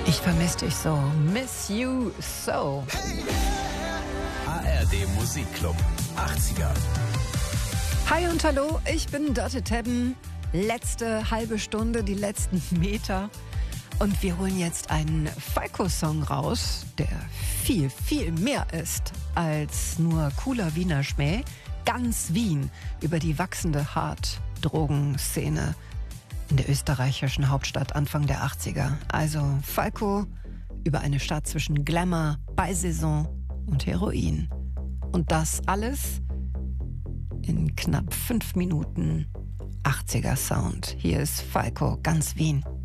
Ich vermisse dich so. Miss you so. ARD Musikclub 80er. Hi und hallo, ich bin Dörte Tebben. Letzte halbe Stunde, die letzten Meter. Und wir holen jetzt einen Falco-Song raus, der viel, viel mehr ist als nur cooler Wiener Schmäh. Ganz Wien über die wachsende Hard-Drogenszene in der österreichischen Hauptstadt Anfang der 80er. Also Falco über eine Stadt zwischen Glamour, Beisaison und Heroin. Und das alles in knapp 5 Minuten 80er Sound. Hier ist Falco, ganz Wien.